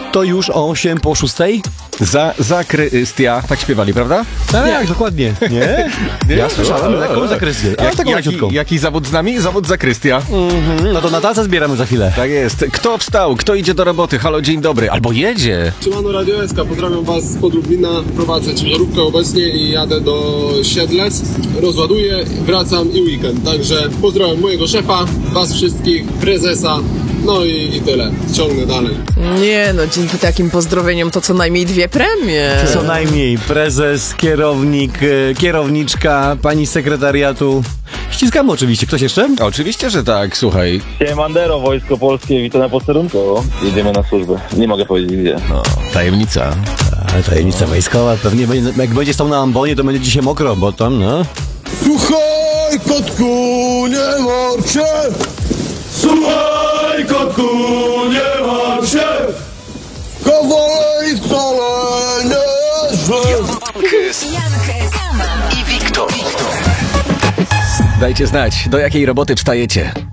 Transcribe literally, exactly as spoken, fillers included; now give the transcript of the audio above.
To już osiem po szóstej? Za, zakrystia. Tak śpiewali, prawda? Tak, dokładnie. Nie? Nie? Ja słyszałem lekką zakrystię. Jak, taką jaki, leciutką. jaki zawód z nami? Zawód zakrystia. Mhm, no to na tacę zbieramy za chwilę. Tak jest. Kto wstał? Kto idzie do roboty? Halo, dzień dobry. Albo jedzie. Siemano Radio S K, pozdrawiam was z Lublina. Prowadzę ciężarówkę obecnie i jadę do Siedlec. Rozładuję, wracam i weekend. Także pozdrawiam mojego szefa, was wszystkich, prezesa. No i, i tyle. Ciągnę dalej. Nie no, dzięki takim pozdrowieniom to co najmniej dwie premie. Co najmniej prezes, kierownik, e, kierowniczka, pani z sekretariatu. Ściskamy oczywiście. Ktoś jeszcze? Oczywiście, że tak. Słuchaj. Siemandero, Wojsko Polskie, witam na posterunku. Jedziemy na służbę. Nie mogę powiedzieć gdzie. No, tajemnica. A, tajemnica wojskowa. Pewnie będzie, jak będzie stał na ambonie, to będzie dzisiaj mokro, bo tam, no. Słuchaj, kotku, nie martw się! Słuchaj, kotku, nie martw się! Kowalej wcale nie źle! I Wiktor. Dajcie znać, do jakiej roboty wstajecie.